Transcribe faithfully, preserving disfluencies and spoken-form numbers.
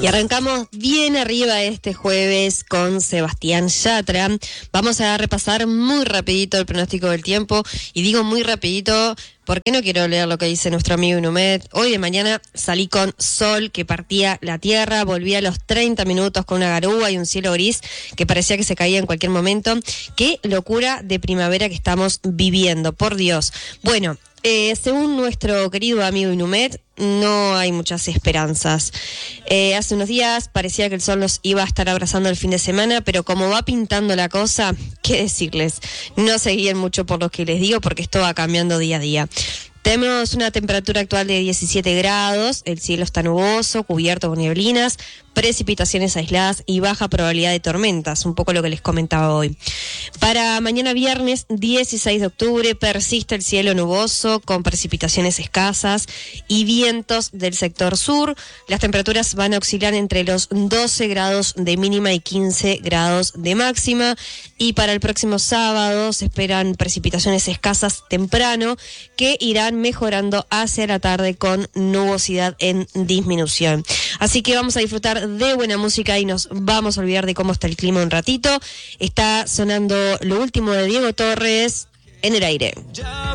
Y arrancamos bien arriba este jueves con Sebastián Yatra. Vamos a repasar muy rapidito el pronóstico del tiempo. Y digo muy rapidito porque no quiero leer lo que dice nuestro amigo Inumet. Hoy de mañana salí con sol que partía la tierra. Volví a los treinta minutos con una garúa y un cielo gris que parecía que se caía en cualquier momento. Qué locura de primavera que estamos viviendo, por Dios. Bueno, eh, según nuestro querido amigo Inumet, no hay muchas esperanzas. Eh, hace unos días parecía que el sol nos iba a estar abrazando el fin de semana, pero como va pintando la cosa, ¿qué decirles? No se guíen mucho por lo que les digo, porque esto va cambiando día a día. Tenemos una temperatura actual de diecisiete grados, el cielo está nuboso, cubierto con neblinas, precipitaciones aisladas y baja probabilidad de tormentas, un poco lo que les comentaba hoy. Para mañana viernes dieciséis de octubre persiste el cielo nuboso con precipitaciones escasas y vientos del sector sur. Las temperaturas van a oscilar entre los doce grados de mínima y quince grados de máxima. Y para el próximo sábado se esperan precipitaciones escasas temprano que irán mejorando hacia la tarde con nubosidad en disminución. Así que vamos a disfrutar de buena música y nos vamos a olvidar de cómo está el clima un ratito. Está sonando lo último de Diego Torres, En el aire.